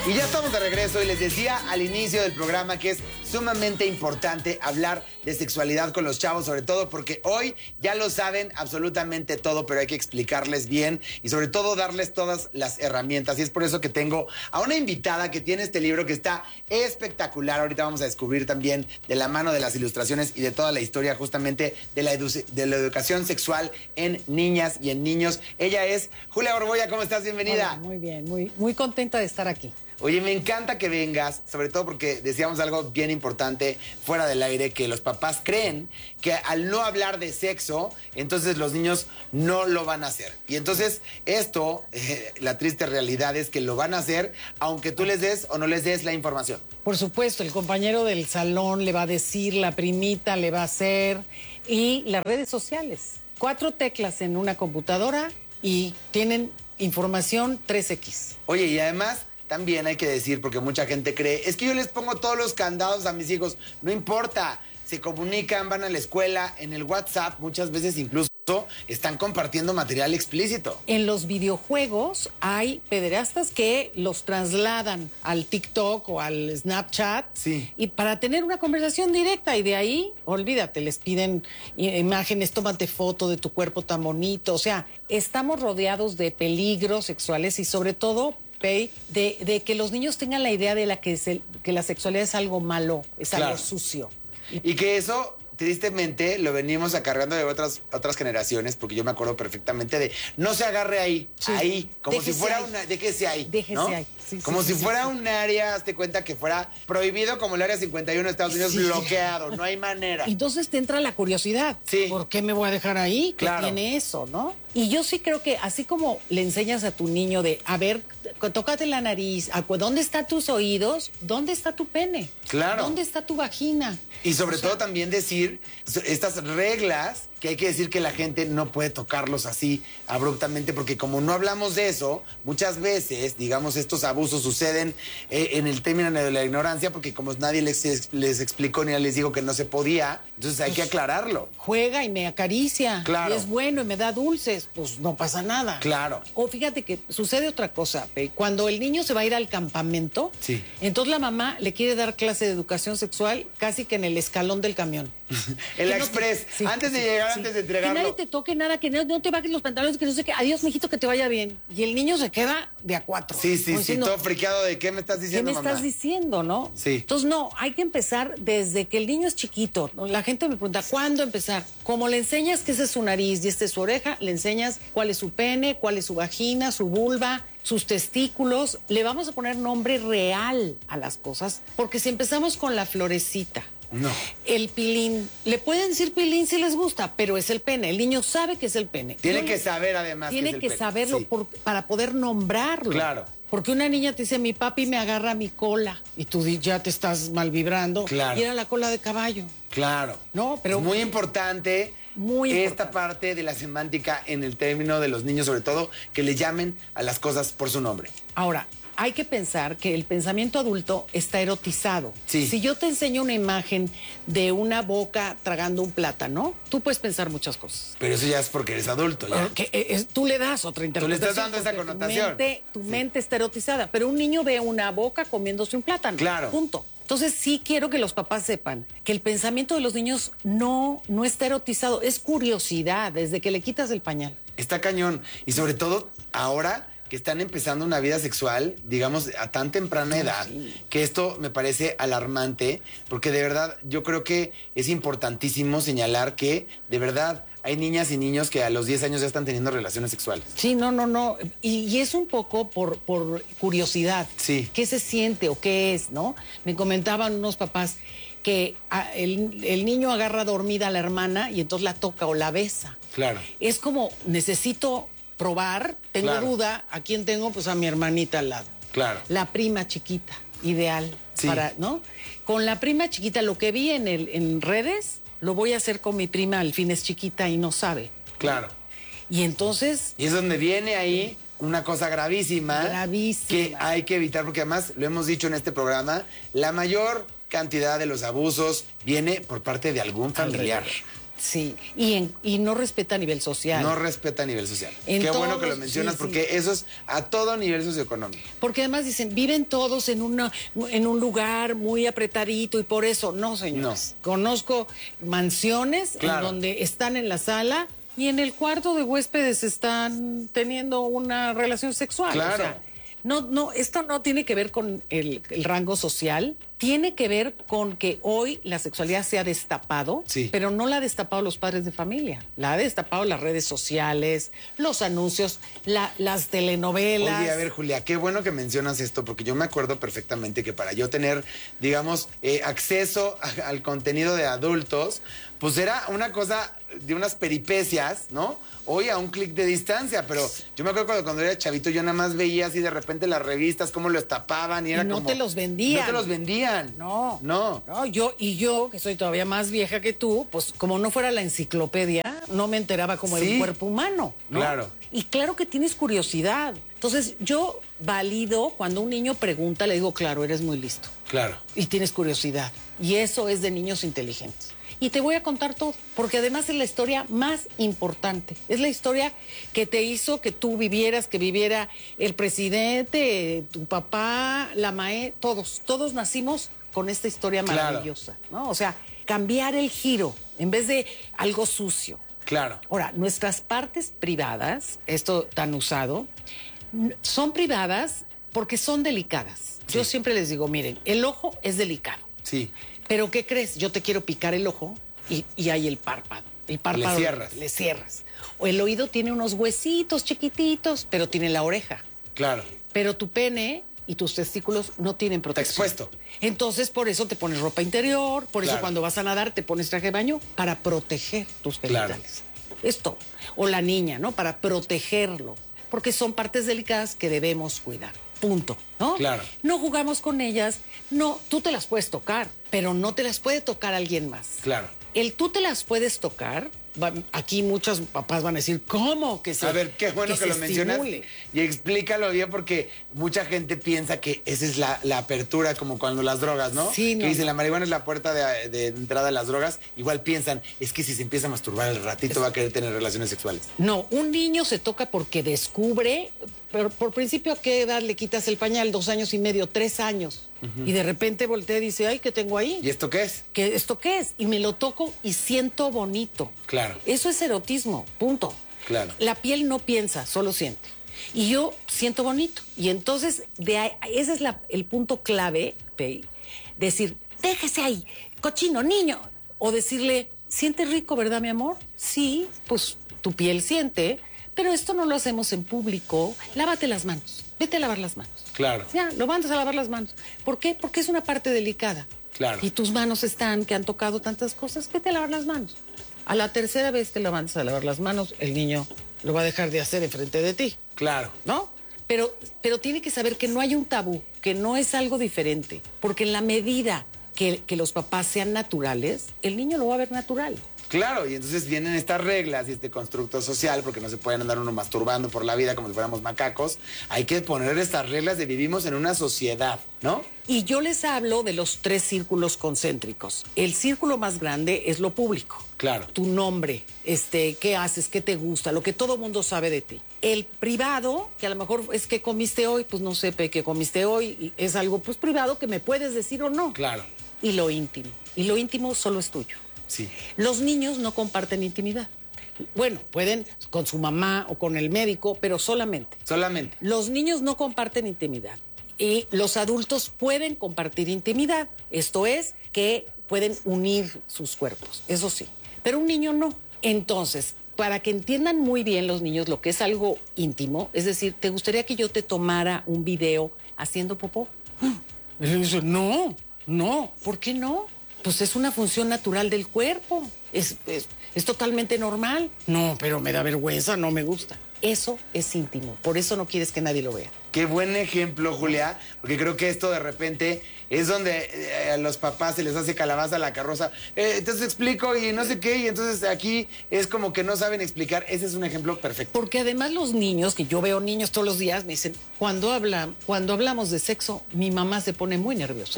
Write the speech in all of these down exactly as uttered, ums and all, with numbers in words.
Y ya estamos de regreso y les decía al inicio del programa que es sumamente importante hablar de sexualidad con los chavos, sobre todo porque hoy ya lo saben absolutamente todo, pero hay que explicarles bien y sobre todo darles todas las herramientas. Y es por eso que tengo a una invitada que tiene este libro que está espectacular. Ahorita vamos a descubrir también de la mano de las ilustraciones y de toda la historia justamente de la, edu- de la educación sexual en niñas y en niños. Ella es Julia Borbolla. ¿Cómo estás? Bienvenida. Hola, muy bien, muy, muy contenta de estar aquí. Oye, me encanta que vengas, sobre todo porque decíamos algo bien importante fuera del aire, que los papás creen que al no hablar de sexo, entonces los niños no lo van a hacer. Y entonces esto, eh, la triste realidad es que lo van a hacer aunque tú les des o no les des la información. Por supuesto, el compañero del salón le va a decir, la primita le va a hacer, y las redes sociales. Cuatro teclas en una computadora y tienen información tres equis. Oye, y además también hay que decir, porque mucha gente cree, es que yo les pongo todos los candados a mis hijos. No importa, se comunican, van a la escuela, en el WhatsApp, muchas veces incluso están compartiendo material explícito. En los videojuegos hay pederastas que los trasladan al TikTok o al Snapchat, sí, y para tener una conversación directa, y de ahí, olvídate, les piden imágenes, tómate foto de tu cuerpo tan bonito. O sea, estamos rodeados de peligros sexuales y sobre todo De, de que los niños tengan la idea de la que, se, que la sexualidad es algo malo, es claro, algo sucio. Y que eso, tristemente, lo venimos acarreando de otras, otras generaciones, porque yo me acuerdo perfectamente de no se agarre ahí, sí, ahí, como déjese si fuera ahí. una, déjese ahí, déjese ¿no? ahí. Sí, como sí, si sí, fuera sí. un área, hazte cuenta que fuera prohibido como el área cincuenta y uno de Estados Unidos, sí, bloqueado, no hay manera. Entonces te entra la curiosidad. Sí. ¿Por qué me voy a dejar ahí? ¿Qué claro. tiene eso, no? Y yo sí creo que así como le enseñas a tu niño de, a ver, tócate la nariz, ¿dónde están tus oídos? ¿Dónde está tu pene? Claro. ¿Dónde está tu vagina? Y sobre o sea, todo también decir estas reglas que hay que decir que la gente no puede tocarlos así abruptamente, porque como no hablamos de eso, muchas veces, digamos, estos abusos suceden eh, en el término de la ignorancia, porque como nadie les, les explicó ni les dijo que no se podía, entonces hay pues, que aclararlo. Juega y me acaricia, claro, y es bueno y me da dulces, pues no pasa nada. Claro. O fíjate que sucede otra cosa, cuando el niño se va a ir al campamento, sí, entonces la mamá le quiere dar clase de educación sexual casi que en el escalón del camión. El no express, te, sí, antes de sí, llegar, sí. antes de entregarlo. Que nadie te toque nada, que no, no te bajes los pantalones, que no sé qué. Adiós, mijito, que te vaya bien. Y el niño se queda de a cuatro. Sí, sí, sí, todo friqueado de qué me estás diciendo, ¿Qué me mamá? estás diciendo, no? Sí. Entonces, no, hay que empezar desde que el niño es chiquito. La gente me pregunta, ¿cuándo empezar? Como le enseñas que esa es su nariz y esta es su oreja, le enseñas cuál es su pene, cuál es su vagina, su vulva, sus testículos. Le vamos a poner nombre real a las cosas, porque si empezamos con la florecita, no. El pilín, le pueden decir pilín si les gusta, pero es el pene. El niño sabe que es el pene. Tiene no, que saber además. Tiene que, es que el pene. saberlo sí. por, para poder nombrarlo. Claro. Porque una niña te dice, mi papi me agarra mi cola, y tú ya te estás mal vibrando. Claro. Y era la cola de caballo. Claro. No, pero es muy importante. Muy esta importante. parte de la semántica en el término de los niños, sobre todo, que le llamen a las cosas por su nombre. Ahora, hay que pensar que el pensamiento adulto está erotizado. Sí. Si yo te enseño una imagen de una boca tragando un plátano, tú puedes pensar muchas cosas. Pero eso ya es porque eres adulto, ya. Que es, tú le das otra interpretación. Tú le estás dando esa connotación. Tu mente, tu sí. mente está erotizada, pero un niño ve una boca comiéndose un plátano. Claro. Punto. Entonces sí quiero que los papás sepan que el pensamiento de los niños no, no está erotizado, es curiosidad desde que le quitas el pañal. Está cañón. Y sobre todo ahora que están empezando una vida sexual, digamos, a tan temprana edad, sí. que esto me parece alarmante, porque de verdad yo creo que es importantísimo señalar que de verdad hay niñas y niños que a los diez años ya están teniendo relaciones sexuales. Sí, no, no, no. Y, y es un poco por, por curiosidad. Sí. ¿Qué se siente o qué es, no? Me comentaban unos papás que a, el, el niño agarra dormida a la hermana y entonces la toca o la besa. Claro. Es como, necesito probar, tengo claro. duda, ¿a quién tengo? Pues a mi hermanita al lado. Claro. La prima chiquita, ideal. Sí. Para, ¿no? Con la prima chiquita, lo que vi en, el, en redes, lo voy a hacer con mi prima, al fin es chiquita y no sabe. Claro. Y entonces... Y es donde viene ahí una cosa gravísima. Gravísima. Que hay que evitar, porque además, lo hemos dicho en este programa, la mayor cantidad de los abusos viene por parte de algún familiar. Sí, y, en, y no respeta a nivel social. No respeta a nivel social. En Qué todos, bueno que lo mencionas, sí, porque sí. eso es a todo nivel socioeconómico. Porque además dicen, viven todos en, una, en un lugar muy apretadito y por eso, no, señores. No. Conozco mansiones Claro. en donde están en la sala y en el cuarto de huéspedes están teniendo una relación sexual. Claro. O sea, no, no, esto no tiene que ver con el, el rango social, tiene que ver con que hoy la sexualidad se ha destapado, sí. pero no la ha destapado los padres de familia, la ha destapado las redes sociales, los anuncios, la, las telenovelas. Oye, a ver, Julia, qué bueno que mencionas esto, porque yo me acuerdo perfectamente que para yo tener, digamos, eh, acceso a, al contenido de adultos, pues era una cosa de unas peripecias, ¿no? Hoy a un clic de distancia, pero yo me acuerdo cuando, cuando era chavito yo nada más veía así de repente las revistas, cómo los tapaban y era Y no como... te los vendían. No te los vendían. No. No. No, yo, y yo, que soy todavía más vieja que tú, pues como no fuera la enciclopedia, no me enteraba como Sí. el cuerpo humano, ¿no? Claro. Y claro que tienes curiosidad. Entonces, yo valido cuando un niño pregunta, le digo, claro, eres muy listo. Claro. Y tienes curiosidad. Y eso es de niños inteligentes. Y te voy a contar todo, porque además es la historia más importante. Es la historia que te hizo que tú vivieras, que viviera el presidente, tu papá, la maestra, todos. Todos nacimos con esta historia maravillosa, claro. ¿No? O sea, cambiar el giro en vez de algo sucio. Claro. Ahora, nuestras partes privadas, esto tan usado, son privadas porque son delicadas. Sí. Yo siempre les digo, miren, el ojo es delicado. Sí. Pero ¿qué crees? Yo te quiero picar el ojo y, y hay el párpado. El párpado. Le cierras. Le cierras. O el oído tiene unos huesitos chiquititos, pero tiene la oreja. Claro. Pero tu pene y tus testículos no tienen protección. Está expuesto. Entonces, por eso te pones ropa interior, por claro. eso cuando vas a nadar te pones traje de baño para proteger tus genitales. Claro. Esto. O la niña, ¿no? Para protegerlo. Porque son partes delicadas que debemos cuidar. Punto, ¿no? Claro. No jugamos con ellas, no, tú te las puedes tocar, pero no te las puede tocar alguien más. Claro. El tú te las puedes tocar, va, aquí muchos papás van a decir, ¿cómo? Que se A ver, qué bueno que, que lo mencionas y explícalo bien porque mucha gente piensa que esa es la, la apertura como cuando las drogas, ¿no? Sí, no. Que dice, la marihuana es la puerta de, de entrada de las drogas. Igual piensan, es que si se empieza a masturbar al ratito es... va a querer tener relaciones sexuales. No, un niño se toca porque descubre, pero por principio, ¿a qué edad le quitas el pañal? Dos años y medio, tres años. Uh-huh. Y de repente voltea y dice, ay, ¿qué tengo ahí? ¿Y esto qué es? ¿Qué, ¿Esto qué es? Y me lo toco y siento bonito. Claro. Eso es erotismo, punto. Claro. La piel no piensa, solo siente. Y yo siento bonito. Y entonces, de ahí, ese es la, el punto clave, de decir, déjese ahí, cochino, niño. O decirle, siente rico, ¿verdad, mi amor? Sí, pues tu piel siente, pero esto no lo hacemos en público. Lávate las manos, vete a lavar las manos. Claro. Ya, lo mandas a lavar las manos. ¿Por qué? Porque es una parte delicada. Claro. Y tus manos están, que han tocado tantas cosas, vete a lavar las manos. A la tercera vez que lo mandas a lavar las manos, el niño lo va a dejar de hacer enfrente de ti. Claro. ¿No? Pero, pero tiene que saber que no hay un tabú, que no es algo diferente. Porque en la medida que, que los papás sean naturales, el niño lo va a ver natural. Claro, y entonces vienen estas reglas y este constructo social, porque no se pueden andar uno masturbando por la vida como si fuéramos macacos. Hay que poner estas reglas de vivimos en una sociedad, ¿no? Y yo les hablo de los tres círculos concéntricos. El círculo más grande es lo público. Claro. Tu nombre, este, qué haces, qué te gusta, lo que todo mundo sabe de ti. El privado, que a lo mejor es que comiste hoy, pues no sé qué comiste hoy, y es algo pues privado que me puedes decir o no. Claro. Y lo íntimo. Y lo íntimo solo es tuyo. Sí. Los niños no comparten intimidad. Bueno, pueden con su mamá o con el médico, pero solamente. Solamente. Los niños no comparten intimidad. Y los adultos pueden compartir intimidad. Esto es, que pueden unir sus cuerpos. Eso sí. Pero un niño no. Entonces, para que entiendan muy bien los niños lo que es algo íntimo, es decir, ¿te gustaría que yo te tomara un video haciendo popó? Y le dice, no, no. ¿Por qué no? Pues es una función natural del cuerpo. Es, es, es totalmente normal. No, pero me da vergüenza, no me gusta. Eso es íntimo, por eso no quieres que nadie lo vea. Qué buen ejemplo, Julia, porque creo que esto de repente es donde eh, a los papás se les hace calabaza a la carroza. Eh, entonces explico y no sé qué, y entonces aquí es como que no saben explicar. Ese es un ejemplo perfecto. Porque además los niños, que yo veo niños todos los días, me dicen, cuando, hablan, cuando hablamos de sexo, mi mamá se pone muy nerviosa.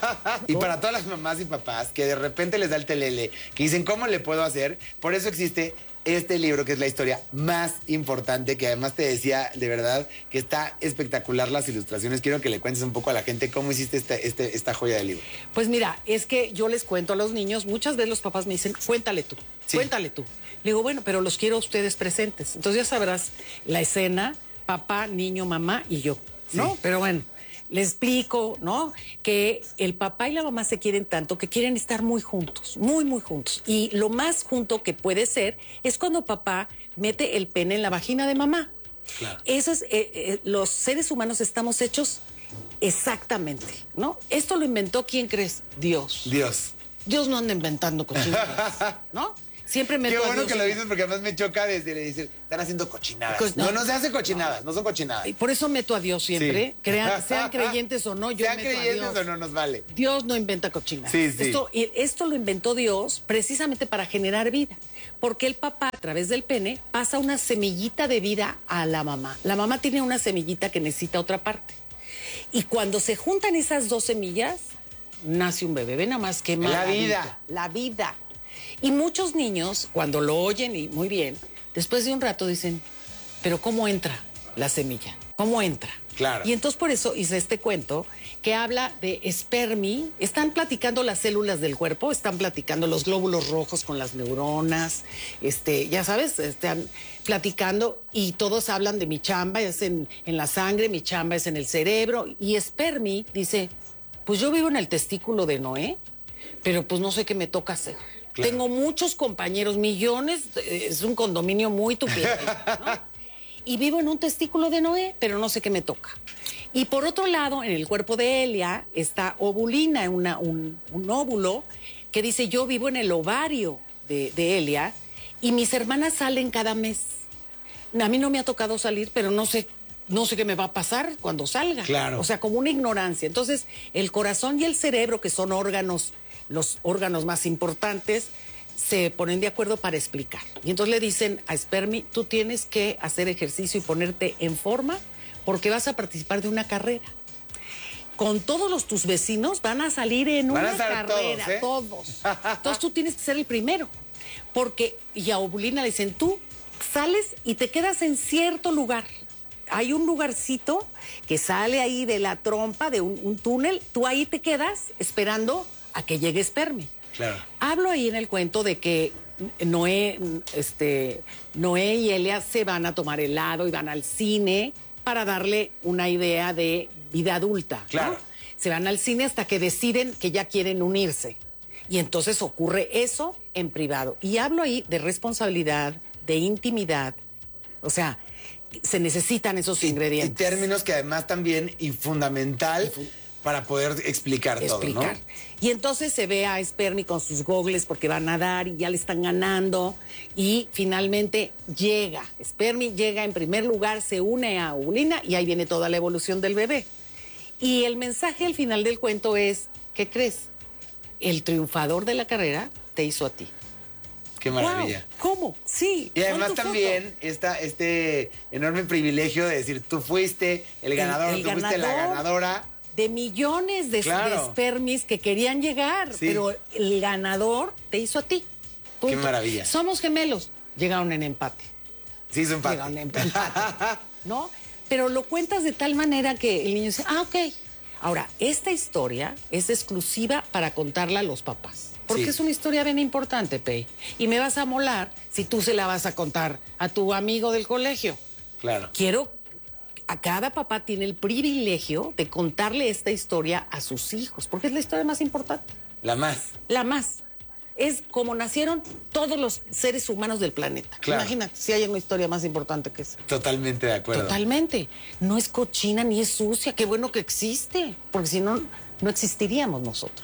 Y para todas las mamás y papás que de repente les da el telele, que dicen, ¿cómo le puedo hacer? Por eso existe este libro, que es la historia más importante, que además te decía, de verdad, que está espectacular las ilustraciones. Quiero que le cuentes un poco a la gente cómo hiciste este, este, esta joya de libro. Pues mira, es que yo les cuento a los niños, muchas veces los papás me dicen, cuéntale tú, Sí. cuéntale tú. Le digo, bueno, pero los quiero a ustedes presentes. Entonces ya sabrás la escena, papá, niño, mamá y yo, ¿no? Sí. Pero bueno, les explico, ¿no? Que el papá y la mamá se quieren tanto que quieren estar muy juntos, muy, muy juntos. Y lo más junto que puede ser es cuando papá mete el pene en la vagina de mamá. Claro. Eso es, eh, eh, los seres humanos estamos hechos exactamente, ¿no? Esto lo inventó, ¿quién crees? Dios. Dios. Dios no anda inventando cochinadas, ¿no? Siempre me Qué bueno que lo dices, porque además me choca desde le dicen, están haciendo cochinadas. Co- no, no. no se hacen cochinadas, no son cochinadas. Por eso meto a Dios siempre, Sí. crean, sean creyentes o no, yo Sean meto a creyentes Dios. o no nos vale. Dios no inventa cochinadas. Sí, sí. Esto, y esto lo inventó Dios precisamente para generar vida. Porque el papá, a través del pene, pasa una semillita de vida a la mamá. La mamá tiene una semillita que necesita otra parte. Y cuando se juntan esas dos semillas, nace un bebé. Ve nada más que La maravilla. vida. La vida. Y muchos niños, cuando lo oyen y muy bien, después de un rato dicen, pero ¿cómo entra la semilla? ¿Cómo entra? Claro. Y entonces por eso hice este cuento que habla de espermi. Están platicando las células del cuerpo, están platicando los glóbulos rojos con las neuronas, este, ya sabes, están platicando y todos hablan de mi chamba, es en, en la sangre, mi chamba es en el cerebro. Y espermi dice, pues yo vivo en el testículo de Noé, pero pues no sé qué me toca hacer. Claro. Tengo muchos compañeros, millones, es un condominio muy tupido, ¿no? Y vivo en un testículo de Noé, pero no sé qué me toca. Y por otro lado, en el cuerpo de Elia está ovulina, una, un, un óvulo que dice, yo vivo en el ovario de, de Elia y mis hermanas salen cada mes. A mí no me ha tocado salir, pero no sé, no sé qué me va a pasar cuando salga. Claro. O sea, como una ignorancia. Entonces, el corazón y el cerebro, que son órganos, los órganos más importantes, se ponen de acuerdo para explicar. Y entonces le dicen a Spermi, tú tienes que hacer ejercicio y ponerte en forma porque vas a participar de una carrera. Con todos los, tus vecinos van a salir en Van a una estar carrera, todos, ¿eh? todos. Entonces tú tienes que ser el primero. Porque, y a Ovulina le dicen, tú sales y te quedas en cierto lugar. Hay un lugarcito que sale ahí de la trompa, de un, un túnel, tú ahí te quedas esperando a que llegue Spermi. Claro. Hablo ahí en el cuento de que Noé, este, Noé y Elia se van a tomar helado y van al cine para darle una idea de vida adulta, ¿no? Claro. Se van al cine hasta que deciden que ya quieren unirse. Y entonces ocurre eso en privado. Y hablo ahí de responsabilidad, de intimidad. O sea, se necesitan esos Y, y ingredientes. términos que además también, y fundamental, para poder explicar, explicar. todo, ¿no? Y entonces se ve a Spermi con sus gogles porque va a nadar y ya le están ganando. Y finalmente llega. Spermi llega en primer lugar, se une a Ovulina y ahí viene toda la evolución del bebé. Y el mensaje al final del cuento es, ¿qué crees? El triunfador de la carrera te hizo a ti. Qué maravilla. Wow, ¿cómo? Sí. Y pon además tu también esta, este enorme privilegio de decir, tú fuiste el ganador, el tú fuiste la ganador. ganadora. De millones de, Claro. de Spermis que querían llegar, Sí. pero el ganador te hizo a ti. Punto. Qué maravilla. Somos gemelos. Llegaron en empate. Sí, es un empate. Llegaron en empate. ¿No? Pero lo cuentas de tal manera que el niño dice, ah, ok. Ahora, esta historia es exclusiva para contarla a los papás. Porque Sí. es una historia bien importante, Pei. Y me vas a molar si tú se la vas a contar a tu amigo del colegio. Claro. Quiero, a cada papá tiene el privilegio de contarle esta historia a sus hijos, porque es la historia más importante, La más. la más. Es como nacieron todos los seres humanos del planeta. Claro. Imagínate si hay una historia más importante que esa. Totalmente de acuerdo. Totalmente. No es cochina ni es sucia. Qué bueno que existe, porque si no, no existiríamos nosotros.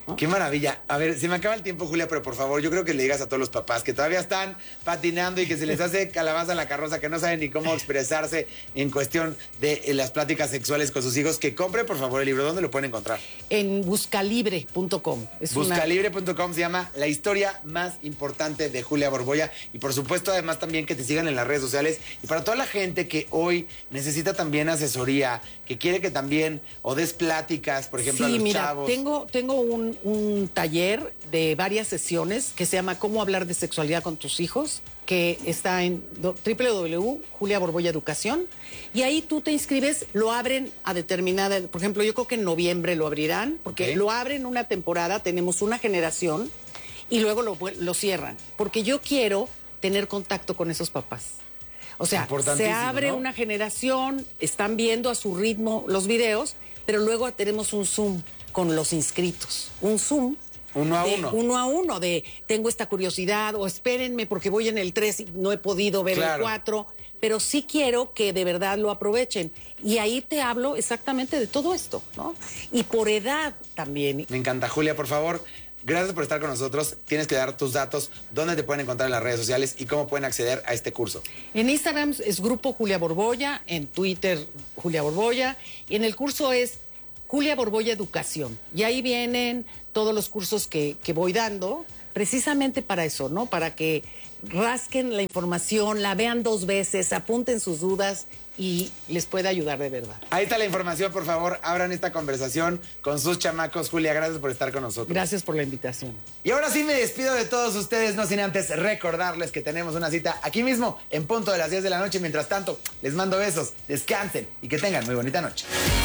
¿no? Qué maravilla. A ver, se me acaba el tiempo, Julia, pero por favor, yo creo que le digas a todos los papás que todavía están patinando y que se les hace calabaza en la carroza, que no saben ni cómo expresarse en cuestión de eh, las pláticas sexuales con sus hijos, que compren, por favor, el libro. ¿Dónde lo pueden encontrar? En buscalibre punto com. Buscalibre punto com se llama La historia más importante de Julia Borboya. Y por supuesto, además, también que te sigan en las redes sociales. Y para toda la gente que hoy necesita también asesoría, que quiere que también o des pláticas, por ejemplo, sí, a los mira, chavos. Tengo, tengo un, un taller de varias sesiones que se llama Cómo hablar de sexualidad con tus hijos, que está en doble u doble u doble u punto julia borboya educación. Y ahí tú te inscribes, lo abren a determinada, por ejemplo, yo creo que en noviembre lo abrirán, porque Okay. lo abren una temporada, tenemos una generación y luego lo, lo cierran. Porque yo quiero tener contacto con esos papás. O sea, se abre ¿no? una generación, están viendo a su ritmo los videos, pero luego tenemos un Zoom con los inscritos. Un Zoom. Uno a de uno. Uno a uno, de tengo esta curiosidad, o espérenme porque voy en el tres y no he podido ver Claro. el cuatro, pero sí quiero que de verdad lo aprovechen. Y ahí te hablo exactamente de todo esto, ¿no? Y por edad también. Me encanta, Julia, por favor. Gracias por estar con nosotros. Tienes que dar tus datos, dónde te pueden encontrar en las redes sociales y cómo pueden acceder a este curso. En Instagram es Grupo Julia Borboya, en Twitter Julia Borboya, y en el curso es Julia Borboya Educación. Y ahí vienen todos los cursos que, que voy dando, precisamente para eso, ¿no? Para que rasquen la información, la vean dos veces, apunten sus dudas y les pueda ayudar de verdad. Ahí está la información, por favor, abran esta conversación con sus chamacos. Julia, gracias por estar con nosotros. Gracias por la invitación. Y ahora sí me despido de todos ustedes, no sin antes recordarles que tenemos una cita aquí mismo, en punto de las diez de la noche. Mientras tanto, les mando besos, descansen y que tengan muy bonita noche.